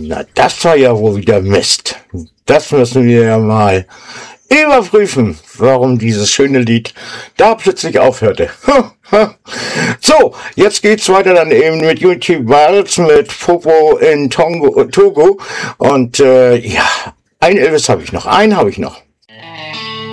Na, das war ja wohl wieder Mist. Das müssen wir ja mal überprüfen, warum dieses schöne Lied da plötzlich aufhörte. So, jetzt geht's weiter dann eben mit Unity Waltz, mit Popo in Togo. Und ja, einen Elvis habe ich noch.